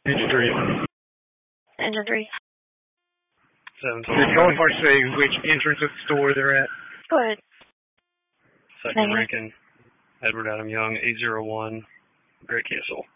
Engine 3. Engine 3. 7. Did Goldfarb say which entrance of the store they're at? Go ahead. Second Rankin, Edward Adam Young, 801, Great Castle.